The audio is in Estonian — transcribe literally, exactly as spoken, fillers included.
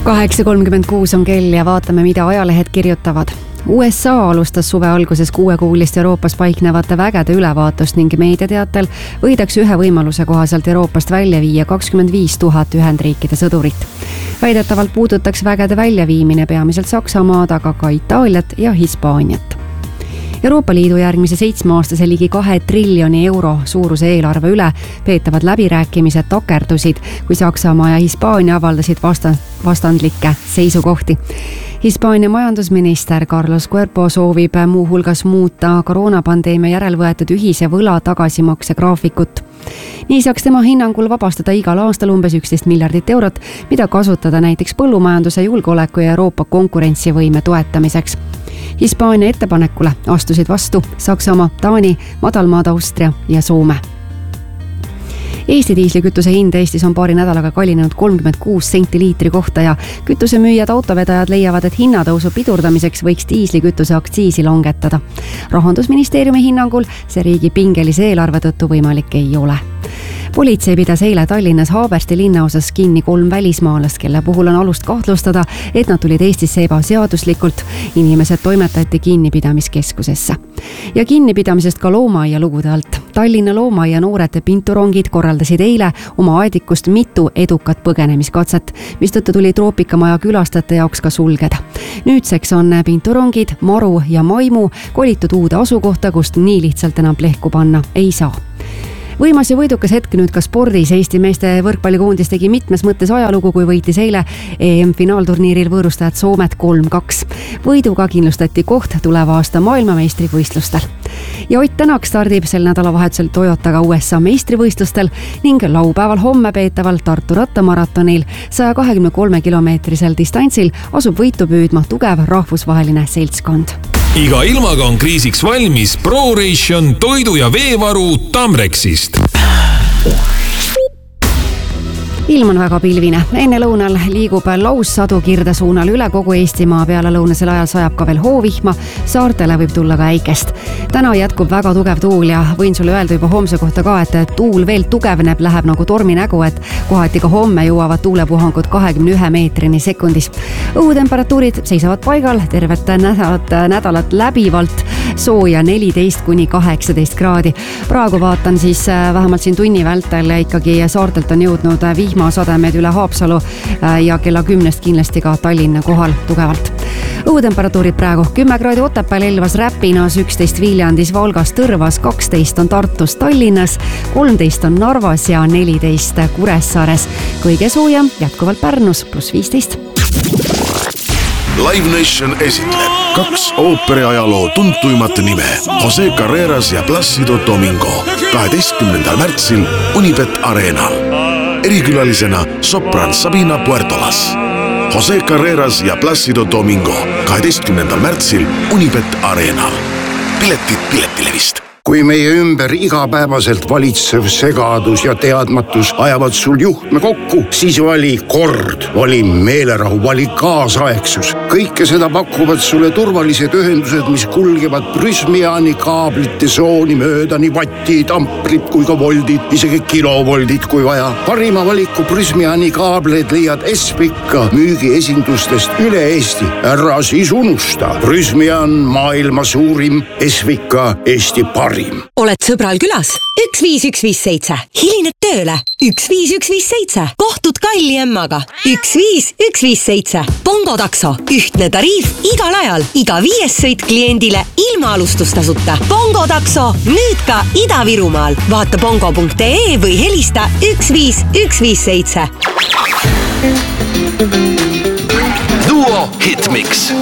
kaheksa kolmkümmend kuus on kell ja vaatame, mida ajalehed kirjutavad. U S A alustas suve alguses kuuekuulist Euroopas paiknevate vägede ülevaatust ning meediateatel võidakse ühe võimaluse kohaselt Euroopast välja viia kakskümmend viis tuhat Ühendriikide sõdurit. Väidetavalt puudutaks vägede väljaviimine peamiselt Saksamaad, aga ka Itaaliat ja Hispaaniat. Euroopa Liidu järgmise seitsmeaastase ligi kahe triljoni euro suuruse eelarve üle peetavad läbirääkimised takerdusid, kui Saksamaa ja Hispaania avaldasid vastan, vastandlikke seisukohti. Hispaania majandusminister Carlos Cuerpo soovib muu hulgas muuta koroonapandeemia järel võetud ühise võla tagasimakse graafikut. Nii saaks tema hinnangul vabastada igal aastal umbes üksteist miljardit eurot, mida kasutada näiteks põllumajanduse, julgeoleku ja Euroopa konkurentsivõime toetamiseks. Hispaania ettepanekule astusid vastu Saksamaa, Taani, Madalmaad, Austria ja Soome. Eesti diislikütuse hind Eestis on paari nädalaga kallinenud kolmkümmend kuus senti liitri kohta ja kütusemüüjad autovedajad leiavad, et hinnatõusu pidurdamiseks võiks diislikütuse aktsiisi langetada. Rahandusministeeriumi hinnangul see riigi pingelise eelarve tõttu võimalik ei ole. Politsei pidas eile Tallinnas Haabersti linnaosas kinni kolm välismaalast, kelle puhul on alust kahtlustada, et nad tulid Eestisse ebaseaduslikult. Inimesed toimetati kinnipidamiskeskusesse. Ja kinnipidamisest ka loomaaia lugude alt. Tallinna loomaaia noored pinturongid korraldasid eile oma aedikust mitu edukat põgenemiskatset, mistõttu tuli Troopikamaja külastajate jaoks ka sulgeda. Nüüdseks on pinturongid, Maru ja Maimu kolitud uude asukohta, kust nii lihtsalt enam plehku panna ei saa. Võimas ja võidukas hetk nüüd ka spordis. Eesti meeste võrkpallikoondis tegi mitmes mõttes ajalugu, kui võitis eile E M-finaalturniiril võõrustajad Soomet kolm kaks. Võiduga kindlustati koht tuleva aasta maailmameistrivõistlustel. Ja Ott Tänak stardib sel nädalavahetusel Toyotaga U S A meistrivõistlustel ning laupäeval homme peetaval Tartu rattamaratonil saja kahekümne kolme kilomeetrisel distantsil asub võitu püüdma tugev rahvusvaheline seltskond. Iga ilmaga on kriisiks valmis ProRation toidu- ja veevaru Tamrexist. Ilm on väga pilvine. Enne lõunal liigub laussadu Kirde suunal üle kogu Eestimaa, peale lõunasel ajal sajab ka veel hoovihma, saartele võib tulla ka äikest. Täna jätkub väga tugev tuul ja võin sulle öelda juba homse kohta ka, et tuul veel tugevneb, läheb nagu torminägu, et kohati ka homme jõuavad tuulepuhangud kahekümne ühe meetrini sekundis. Õhutemperatuurid seisavad paigal, tervet nädalat, nädalat läbivalt sooja neliteist kuni kaheksateist kraadi. Praegu vaatan siis vähemalt siin tunni vältel ikkagi saartelt on jõudnud vihmasademed üle Haapsalu ja kella kümnest kindlasti ka Tallinna kohal tugevalt. Õhutemperatuurid praegu kümme kraadi Otepääl, Elvas, Räpinas, üksteist Viljandis, Valgas, Tõrvas, kaksteist on Tartus, Tallinnas, kolmteist on Narvas ja neliteist Kuressaares. Kõige soojem jätkuvalt Pärnus pluss viisteist. Live Nation esitleb kaks ooperiajaloo tuntuimat nime, Jose Carreras ja Plácido Domingo, kaheteistkümnendal märtsil Unibet Arenal. Erikülalisena sopran Sabina Puertolas. Jose Carreras ja Plácido Domingo, kaheteistkümnendal märtsil Unibet Arenal. Piletid Piletilevist. Kui meie ümber igapäevaselt valitsev segadus ja teadmatus ajavad sul juhtme kokku, siis vali kord, vali meelerahu, vali kaasaegsus. Kõike seda pakuvad sulle turvalised ühendused, mis kulgevad Prysmiani kaablite sooni mööda, nii vattid, amprid kui ka voldid, isegi kilovoldid kui vaja. Parima valiku Prysmiani kaableid leiad Espika müügiesindustest üle Eesti. Ära siis unusta. Prysmian maailma suurim, Espika Eesti parim. Oled sõbral külas? üks viis üks viis seitse. Hilined tööle? üks viis üks viis seitse. Kohtud kalli emmaga? üks viis üks viis seitse. Bongo takso. Ühtne tariif igal ajal. Iga viies sõit kliendile ilma alustustasuta. Bongo takso. Nüüd ka Ida-Virumaal. Vaata bongo punkt ee või helista üks viis üks viis seitse. Duo Hitmix.